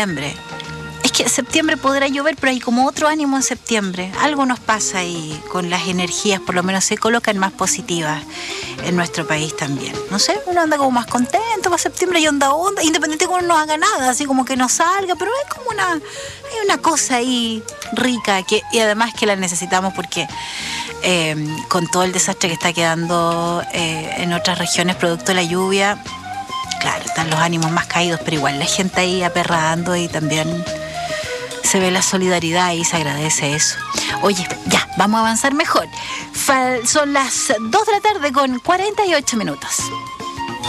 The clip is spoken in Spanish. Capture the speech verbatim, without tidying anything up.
septiembre. Es que en septiembre podrá llover, pero hay como otro ánimo en septiembre. Algo nos pasa ahí con las energías, por lo menos se colocan más positivas en nuestro país también. No sé, uno anda como más contento para septiembre y onda onda, independiente de que uno no haga nada, así como que no salga, pero es como una, hay una cosa ahí rica que, y además que la necesitamos porque eh, con todo el desastre que está quedando eh, en otras regiones producto de la lluvia, claro, están los ánimos más caídos, pero igual la gente ahí aperrando y también se ve la solidaridad y se agradece eso. Oye, ya, vamos a avanzar mejor. Fal- son las dos de la tarde con cuarenta y ocho minutos.